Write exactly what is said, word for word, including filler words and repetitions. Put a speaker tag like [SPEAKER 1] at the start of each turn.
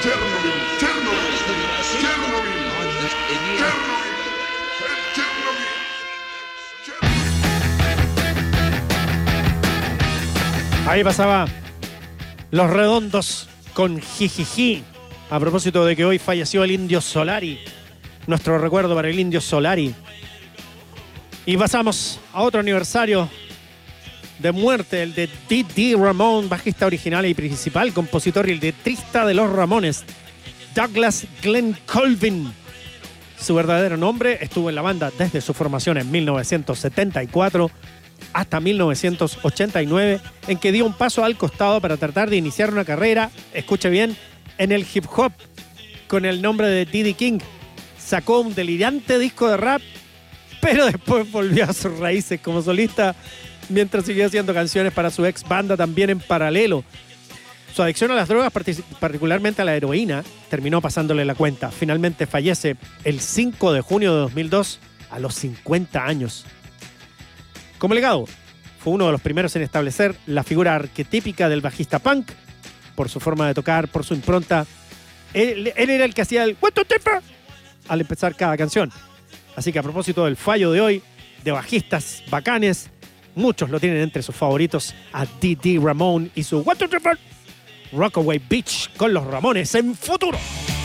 [SPEAKER 1] Chernobyl, Chernobyl, Chernobyl, Chernobyl, Chernobyl.
[SPEAKER 2] Ahí pasaba Los Redondos con Jijiji. A propósito de que hoy falleció el Indio Solari. Nuestro recuerdo para el Indio Solari. Y pasamos a otro aniversario de muerte, el de Dee Dee Ramone, bajista original y principal compositor y el letrista de Los Ramones, Douglas Glenn Colvin. Su verdadero nombre estuvo en la banda desde su formación en mil novecientos setenta y cuatro hasta mil novecientos ochenta y nueve, en que dio un paso al costado para tratar de iniciar una carrera, escuche bien, en el hip hop con el nombre de Diddy King. Sacó un delirante disco de rap, pero después volvió a sus raíces como solista mientras siguió haciendo canciones para su ex banda también en paralelo. Su adicción a las drogas, particularmente a la heroína, terminó pasándole la cuenta. Finalmente fallece el cinco de junio de dos mil dos a los cincuenta años. Como legado, fue uno de los primeros en establecer la figura arquetípica del bajista punk, por su forma de tocar, por su impronta. Él, él era el que hacía el "What the fuck" al empezar cada canción. Así que a propósito del fallo de hoy, de bajistas bacanes, muchos lo tienen entre sus favoritos a Dee Dee Ramone y su "What the fuck" Rockaway Beach con los Ramones en Futuro.